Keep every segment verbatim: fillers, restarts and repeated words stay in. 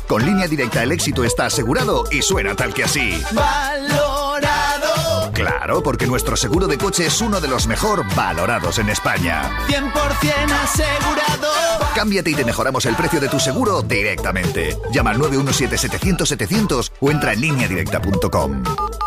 Con Línea Directa el éxito está asegurado y suena tal que así. Valorado. Claro, porque nuestro seguro de coche es uno de los mejor valorados en España. cien por ciento asegurado. Cámbiate y te mejoramos el precio de tu seguro directamente. Llama al nueve uno siete setecientos setecientos o entra en línea directa punto com.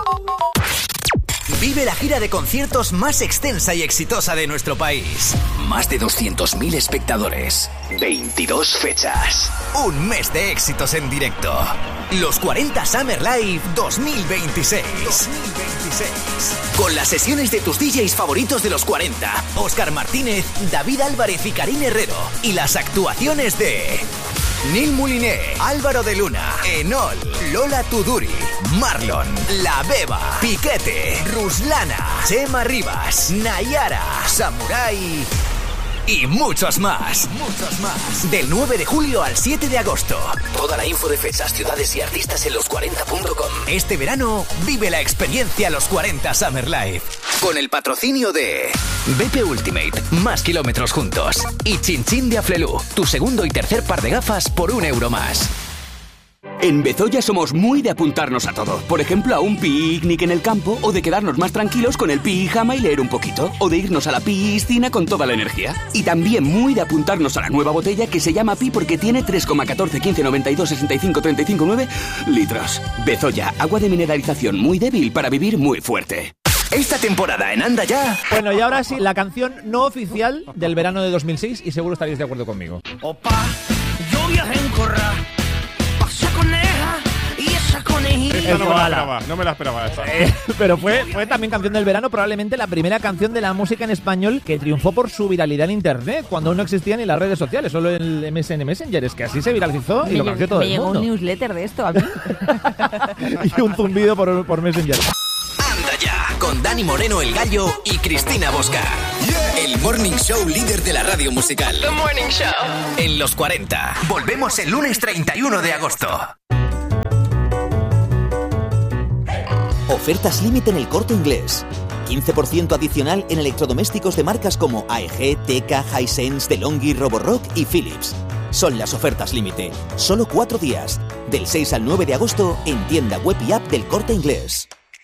Vive la gira de conciertos más extensa y exitosa de nuestro país. Más de doscientos mil espectadores. veintidós fechas. Un mes de éxitos en directo. Los cuarenta Summer Live dos mil veintiséis. dos mil veintiséis. Con las sesiones de tus D Js favoritos de los cuarenta. Óscar Martínez, David Álvarez y Karin Herrero. Y las actuaciones de... Neil Mouliné, Álvaro de Luna, Enol, Lola Tuduri, Marlon, La Beba, Piquete, Ruslana, Chema Rivas, Nayara, Samurai y muchos más. Muchos más. Del nueve de julio al siete de agosto. Toda la info de fechas, ciudades y artistas en los cuarenta punto com. Este verano vive la experiencia Los cuarenta Summer Live. Con el patrocinio de B P Ultimate, más kilómetros juntos. Y Chin Chin de Aflelu, tu segundo y tercer par de gafas por un euro más. En Bezoya somos muy de apuntarnos a todo. Por ejemplo, a un picnic en el campo, o de quedarnos más tranquilos con el pijama y leer un poquito, o de irnos a la piscina con toda la energía. Y también muy de apuntarnos a la nueva botella que se llama Pi porque tiene tres coma catorce, quince, noventa y dos, sesenta y cinco, treinta y cinco, nueve litros. Bezoya, agua de mineralización muy débil para vivir muy fuerte. Esta temporada en Anda Ya. Bueno, y ahora sí, la canción no oficial del verano de dos mil seis, y seguro estaréis de acuerdo conmigo. Opa, yo viajé en corra, pasé coneja y esa conejita. Esta no me la esperaba, no me la esperaba esta. Eh, pero fue, fue también canción del verano, probablemente la primera canción de la música en español que triunfó por su viralidad en internet, cuando aún no existían ni las redes sociales, solo el M S N Messenger. Es que así se viralizó y me lo conoció todo me el llegó mundo. un newsletter de esto a mí. Y un zumbido por, por Messenger. Anda Ya, con Dani Moreno el Gallo y Cristina Bosca. Yeah. El morning show líder de la radio musical. The Morning Show. En los cuarenta. Volvemos el lunes treinta y uno de agosto. Ofertas límite en El Corte Inglés. quince por ciento adicional en electrodomésticos de marcas como A E G, Teka, Hisense, DeLonghi, Roborock y Philips. Son las ofertas límite. Solo cuatro días. Del seis al nueve de agosto en tienda web y app del Corte Inglés.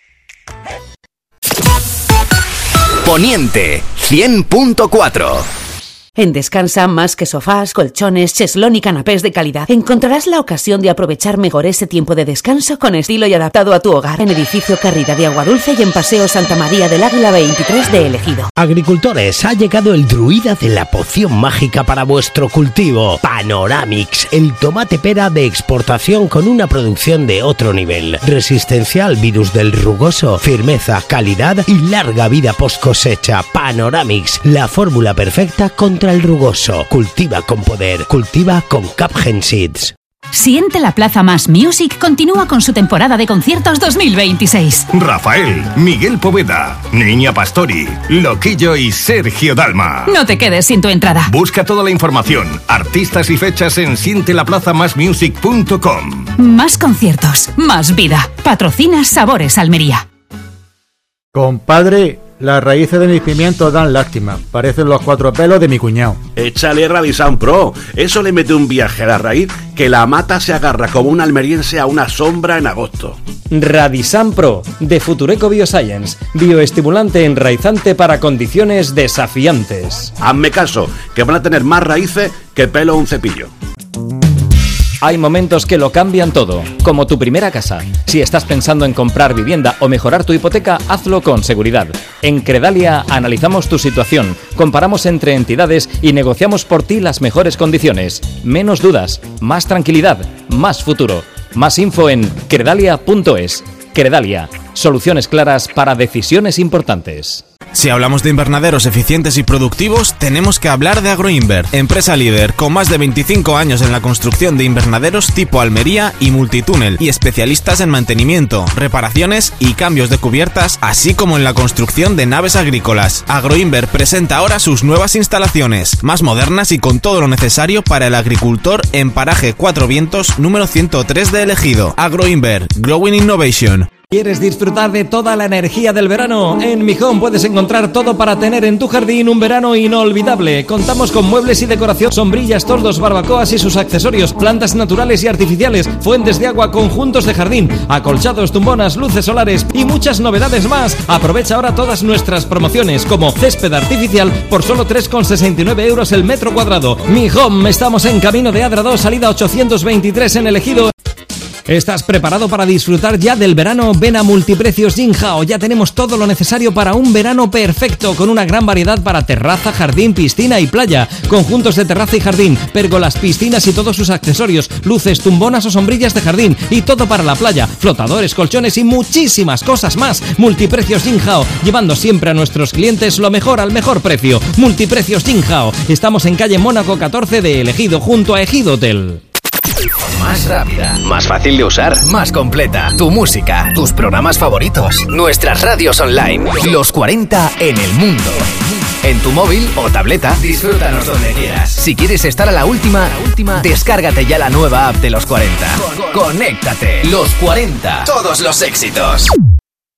Poniente cien punto cuatro. En Descansa, más que sofás, colchones, cheslón y canapés de calidad, encontrarás la ocasión de aprovechar mejor ese tiempo de descanso con estilo y adaptado a tu hogar. En Edificio Carrida de Aguadulce y en Paseo Santa María del Águila veintitrés de El Ejido. Agricultores, ha llegado el druida de la poción mágica para vuestro cultivo. Panoramix, el tomate pera de exportación con una producción de otro nivel. Resistencia al virus del rugoso, firmeza, calidad y larga vida post cosecha. Panoramix, la fórmula perfecta contra el rugoso. Cultiva con poder. Cultiva con Capgen Seeds. Siente la Plaza Más Music continúa con su temporada de conciertos dos mil veintiséis. Rafael, Miguel Poveda, Niña Pastori, Loquillo y Sergio Dalma. No te quedes sin tu entrada. Busca toda la información, artistas y fechas en siente la plaza más music punto com. Más conciertos, más vida. Patrocina Sabores Almería. Compadre, las raíces de mis pimientos dan lástima. Parecen los cuatro pelos de mi cuñado. Échale Radisan Pro. Eso le mete un viaje a la raíz que la mata se agarra como un almeriense a una sombra en agosto. Radisan Pro, de Futureco Bioscience. Bioestimulante enraizante para condiciones desafiantes. Hazme caso, que van a tener más raíces que pelo a un cepillo. Hay momentos que lo cambian todo, como tu primera casa. Si estás pensando en comprar vivienda o mejorar tu hipoteca, hazlo con seguridad. En Credalia analizamos tu situación, comparamos entre entidades y negociamos por ti las mejores condiciones. Menos dudas, más tranquilidad, más futuro. Más info en credalia punto es. Credalia, soluciones claras para decisiones importantes. Si hablamos de invernaderos eficientes y productivos, tenemos que hablar de Agroinver, empresa líder con más de veinticinco años en la construcción de invernaderos tipo Almería y multitúnel, y especialistas en mantenimiento, reparaciones y cambios de cubiertas, así como en la construcción de naves agrícolas. Agroinver presenta ahora sus nuevas instalaciones, más modernas y con todo lo necesario para el agricultor en paraje Cuatro Vientos número ciento tres de El Ejido. Agroinver, Growing Innovation. ¿Quieres disfrutar de toda la energía del verano? En Mi Home puedes encontrar todo para tener en tu jardín un verano inolvidable. Contamos con muebles y decoración, sombrillas, toldos, barbacoas y sus accesorios, plantas naturales y artificiales, fuentes de agua, conjuntos de jardín, acolchados, tumbonas, luces solares y muchas novedades más. Aprovecha ahora todas nuestras promociones, como césped artificial por solo tres con sesenta y nueve euros el metro cuadrado. Mi Home, estamos en Camino de Adra dos, salida ochocientos veintitrés en El Ejido. ¿Estás preparado para disfrutar ya del verano? Ven a Multiprecios Jinhao. Ya tenemos todo lo necesario para un verano perfecto, con una gran variedad para terraza, jardín, piscina y playa. Conjuntos de terraza y jardín, pérgolas, piscinas y todos sus accesorios, luces, tumbonas o sombrillas de jardín y todo para la playa, flotadores, colchones y muchísimas cosas más. Multiprecios Jinhao, llevando siempre a nuestros clientes lo mejor al mejor precio. Multiprecios Jinhao. Estamos en calle Mónaco catorce de El Ejido, junto a Ejido Hotel. Más rápida, más fácil de usar, más completa. Tu música, tus programas favoritos, nuestras radios online. Los cuarenta en el mundo. En tu móvil o tableta, disfrútanos donde quieras. Si quieres estar a la última, la última, descárgate ya la nueva app de Los cuarenta. Conéctate. Los cuarenta. Todos los éxitos.